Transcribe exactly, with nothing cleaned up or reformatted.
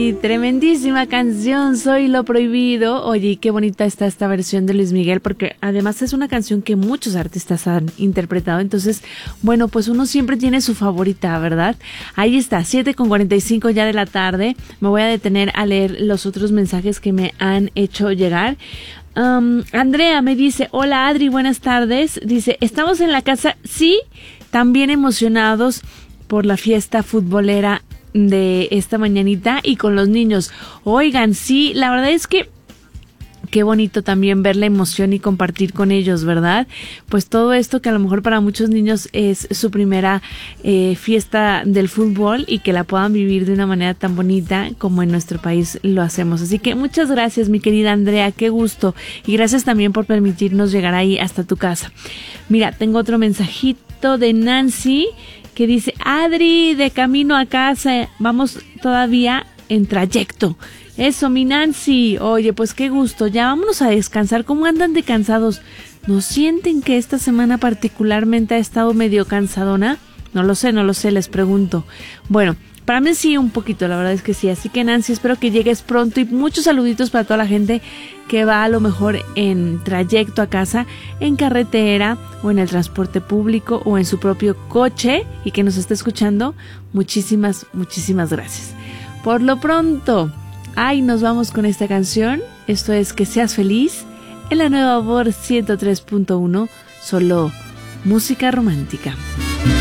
Sí, tremendísima canción, Soy lo prohibido. Oye, qué bonita está esta versión de Luis Miguel, porque además es una canción que muchos artistas han interpretado. Entonces, bueno, pues uno siempre tiene su favorita, ¿verdad? Ahí está, siete con cuarenta y cinco ya de la tarde. Me voy a detener a leer los otros mensajes que me han hecho llegar. Um, Andrea me dice, hola Adri, buenas tardes. Dice, estamos en la casa, sí, también emocionados por la fiesta futbolera de esta mañanita y con los niños. Oigan, sí, la verdad es que qué bonito también ver la emoción y compartir con ellos, ¿verdad? Pues todo esto que a lo mejor para muchos niños es su primera eh, fiesta del fútbol y que la puedan vivir de una manera tan bonita como en nuestro país lo hacemos. Así que muchas gracias, mi querida Andrea, qué gusto. Y gracias también por permitirnos llegar ahí hasta tu casa. Mira, tengo otro mensajito de Nancy que dice, Adri, de camino a casa, vamos todavía en trayecto. Eso, mi Nancy. Oye, pues qué gusto. Ya vámonos a descansar. ¿Cómo andan de cansados? ¿No sienten que esta semana particularmente ha estado medio cansadona? No lo sé, no lo sé, les pregunto. Bueno, para mí sí, un poquito, la verdad es que sí. Así que Nancy, espero que llegues pronto y muchos saluditos para toda la gente que va a lo mejor en trayecto a casa, en carretera o en el transporte público o en su propio coche y que nos esté escuchando. Muchísimas, muchísimas gracias. Por lo pronto, ay, nos vamos con esta canción. Esto es Que Seas Feliz en la nueva voz ciento tres punto uno, solo música romántica.